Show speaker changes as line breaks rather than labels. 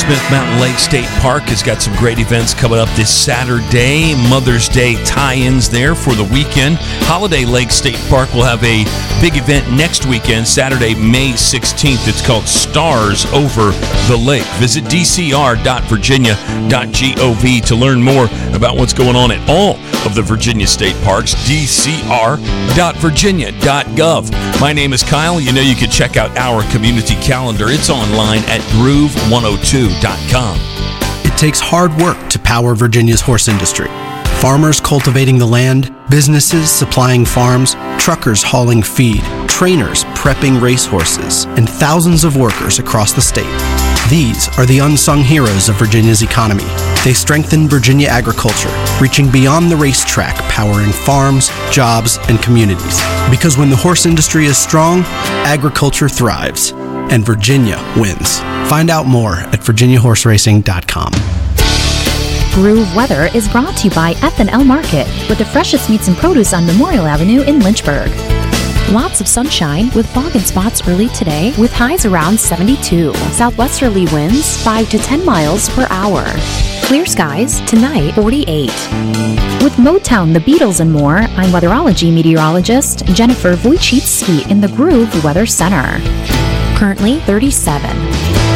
Smith Mountain Lake State Park has got some great events coming up this Saturday. Mother's Day tie-ins there for the weekend. Holiday Lake State Park will have a big event next weekend, Saturday, May 16th. It's called Stars Over the Lake. Visit dcr.virginia.gov to learn more about what's going on at all of the Virginia State Parks, dcr.virginia.gov. My name is Kyle. You know you can check out our community calendar. It's online at groove102.com.
It takes hard work to power Virginia's horse industry. Farmers cultivating the land, businesses supplying farms, truckers hauling feed, trainers prepping racehorses, and thousands of workers across the state. These are the unsung heroes of Virginia's economy. They strengthen Virginia agriculture, reaching beyond the racetrack, powering farms, jobs, and communities. Because when the horse industry is strong, agriculture thrives, and Virginia wins. Find out more at virginiahorseracing.com.
Groove Weather is brought to you by F&L Market, with the freshest meats and produce on Memorial Avenue in Lynchburg. Lots of sunshine with fog and spots early today with highs around 72. Southwesterly winds 5 to 10 miles per hour. Clear skies tonight 48. With Motown, the Beatles, and more, I'm weatherology meteorologist Jennifer Wojcicki in the Groove Weather Center. Currently 37.